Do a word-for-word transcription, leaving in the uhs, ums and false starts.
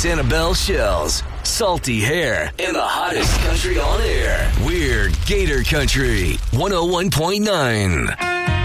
Sanibel Shells, Salty Hair, and the hottest country on air. We're Gator Country one oh one point nine.